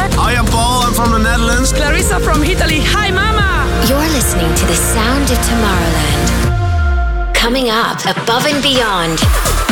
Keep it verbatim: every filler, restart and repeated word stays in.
York. Hi, I'm Paul. I'm from the Netherlands. Clarissa from Italy. Hi, Mama. You're listening to the sound of Tomorrowland. Coming up, Above and Beyond.